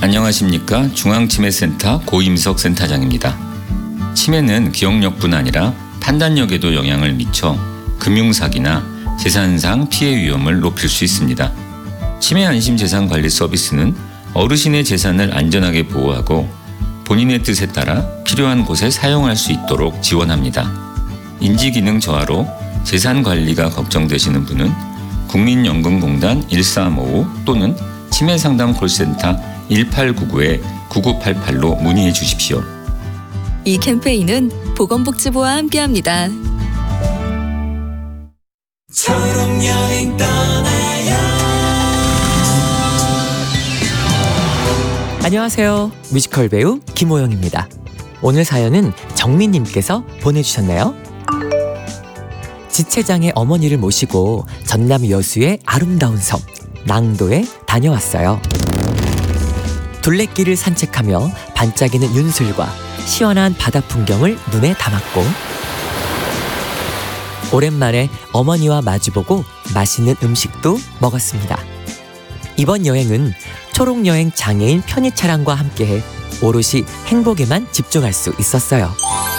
안녕하십니까. 중앙치매센터 고임석 센터장입니다. 치매는 기억력뿐 아니라 판단력에도 영향을 미쳐 금융사기나 재산상 피해 위험을 높일 수 있습니다. 치매 안심 재산 관리 서비스는 어르신의 재산을 안전하게 보호하고 본인의 뜻에 따라 필요한 곳에 사용할 수 있도록 지원합니다. 인지기능 저하로 재산 관리가 걱정되시는 분은 국민연금공단 1355 또는 치매상담 콜센터 1899-9988로 문의해 주십시오. 이 캠페인은 보건복지부와 함께합니다. 초록여행 떠나요. 안녕하세요. 뮤지컬 배우 김호영입니다. 오늘 사연은 정민님께서 보내주셨네요. 지체장애 어머니를 모시고 전남 여수의 아름다운 섬 낭도에 다녀왔어요. 둘레길을 산책하며 반짝이는 윤술과 시원한 바다 풍경을 눈에 담았고, 오랜만에 어머니와 마주보고 맛있는 음식도 먹었습니다. 이번 여행은 초록여행 장애인 편의 차량과 함께해 오롯이 행복에만 집중할 수 있었어요.